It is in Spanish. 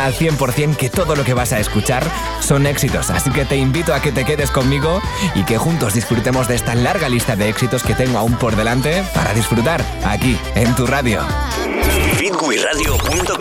segura al 100% que todo lo que vas a escuchar son éxitos, así que te invito a que te quedes conmigo y que juntos disfrutemos de esta larga lista de éxitos que tengo aún por delante para disfrutar aquí en tu radio. Fitwiradio.com